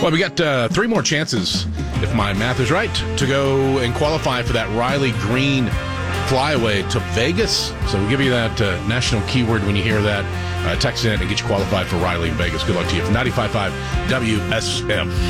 Well, we got 3 more chances, if my math is right, to go and qualify for that Riley Green flyaway to Vegas. So we'll give you that national keyword when you hear that. Text in and get you qualified for Riley in Vegas. Good luck to you from 95.5 WSM.